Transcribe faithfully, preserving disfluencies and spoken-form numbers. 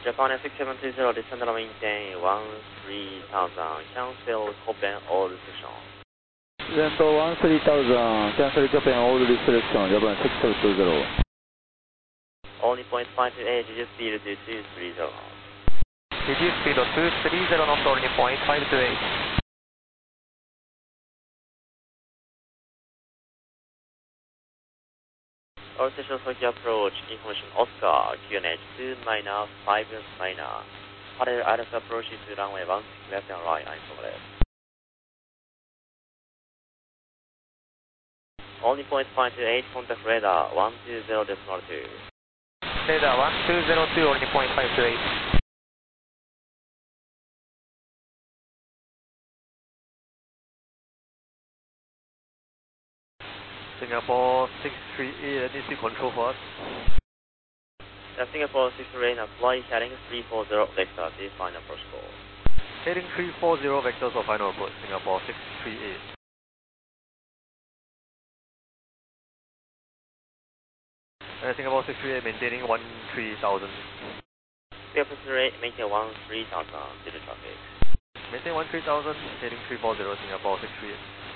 Japan six seven two zero, descend and maintain one three thousand, cancel Copen all restriction. Lento one three thousand, cancel Copen all restriction, Japan six seven two zero. Only point five two eight, reduce speed to two three zero. Reduce speed to two three zero knots, only point five two eight. All stations for approach, information Oscar, Q N H two minor, five minor. Parallel Iris approaches to runway one, left and right, nine four left. Only point five two eight, contact radar one two zero decimal two. Radar one two zero two, only point five two eight. Singapore six three eight, N E C control for us. Uh, Singapore six three eight, flight heading three four zero, vector, this final approach call. Heading three four zero, vectors for final approach, Singapore six three eight. Uh, Singapore six three eight, maintaining one three thousand. Singapore six three eight, maintain one three thousand, zero traffic. Maintain one three thousand, heading three four zero, Singapore six three eight.